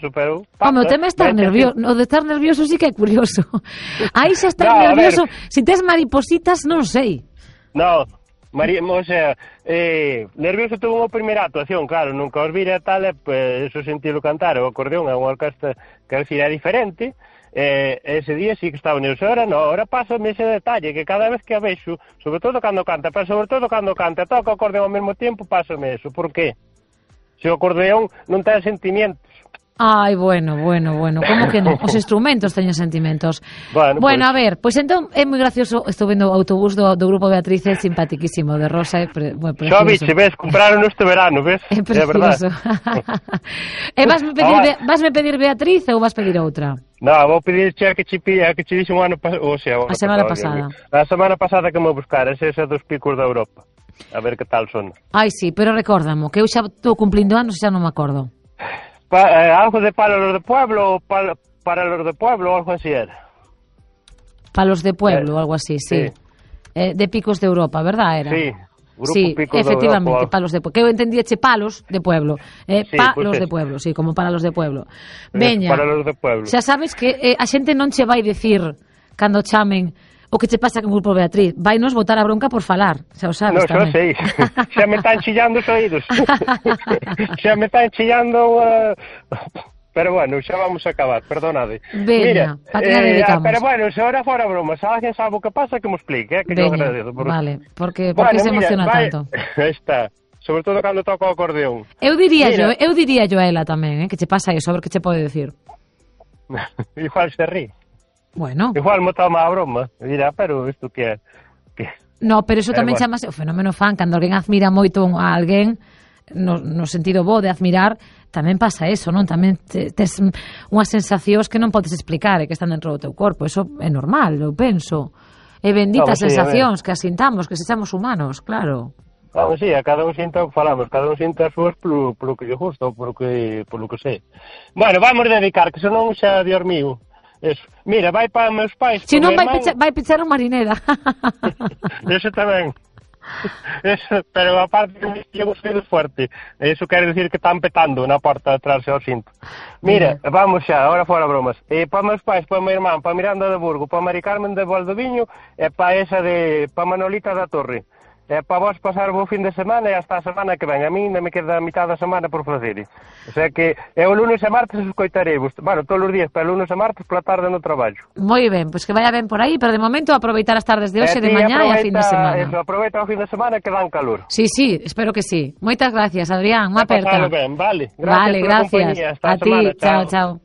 eso, pero... Home, o tema é estar nervioso. O de estar nervioso sí que é curioso. Aí xa estar nervioso, se tes maripositas, non sei. No, o sea, nervioso tuvo unha primeira actuación, claro, nunca os vira tal, pues, eso sentilo cantar, o acordeón é unha orquesta que é diferente, ese día sí que estaba nervioso, ahora pásame ese detalle, que cada vez que a vexo, sobre todo cando canta, pero sobre todo cando canta, toca o acordeón ao mesmo tempo, pásame eso, por qué? Se o acordeón non ten sentimientos. Ai, bueno, como que non? Os instrumentos teñen sentimentos. Bueno, a ver, pois entón é moi gracioso, estou vendo o autobús do grupo Beatriz, é simpatiquísimo, de rosa, é precioso. Xa biche, ves, compraron este verano, ves? É precioso. E vasme pedir Beatriz ou vas pedir outra? Non, vou pedir a que che dixe un ano pasado, o sea, a semana pasada. A semana pasada que me buscaras, esa dos picos da Europa. A ver que tal son. Ai, sí, pero recórdamo, que eu xa estou cumplindo anos e xa non me acordo. Algo de para los de pueblo, para los de pueblo, o algo así era. Palos de pueblo, algo así, sí. De picos de Europa, ¿verdad? Era? Sí. Sí, efectivamente, palos de pueblo. Que eu entendíache palos de pueblo. Palos de pueblo, sí, como para los de pueblo. Veña, para los de pueblo. Xa sabes que a xente non che vai dicir cando chamen o que che pasa con o grupo Beatriz. Vai nos botar a bronca por falar, xa o sabes tamén. Non, xa sei. Xa me están chillando os oídos. Xa me están chillando... Pero bueno, xa vamos a acabar, perdonade. Veña, para que la dedicamos. Pero bueno, se ahora fora broma, se alguén sabe o que pasa, que me explique, que yo agradezo. Vale, porque se emociona tanto. Está, sobre todo cando toca o acordeón. Eu diría yo a ela tamén, que che pasa eso, a ver que che pode decir. Igual se rí. Bueno. Igual me toma a broma, dirá, pero isto que é? No, pero eso tamén chamase o fenómeno fan, cando alguén admira moito a alguén, no sentido bo de admirar, tamén pasa eso, non? Tamén tes unhas sensacións que non podes explicar e que están dentro do teu corpo, eso é normal, eu penso. E benditas sensacións que as sintamos, que sexamos humanos, claro. Vamos, sí, a cada un sinta o que falamos, cada un sinta as súas polo que lle gusta ou polo que sei. Bueno, vamos dedicar, que senón xa dormiu. Eso. Mira, vai para meus pais. Se non vai pichar un marinera. Eso tamén. Eso, pero aparte que llevo sonido fuerte. Eso quere decir que están petando na porta atrás ao cinto. Mira, vamos xa, ahora fora bromas. Para meus pais, para meu irmán, para Miranda de Burgo, para Mari Carmen de Valdoviño e para esa para Manolita da Torre. Para vos pasar o fin de semana e hasta a semana que ven. A mí me queda a mitad da semana por facer. O sea que o lunes e martes escoitarei. Bueno, todos os días, pero lunes e martes pola tarde no traballo. Moi ben, pois que vaya ben por aí, pero de momento aproveitar as tardes de hoxe, de mañá e a fin de semana. Eso, aproveita o fin de semana que dan calor. Sí, espero que sí. Moitas gracias, Adrián. Unha aperta. Ben, vale. Gracias a ti. Chao.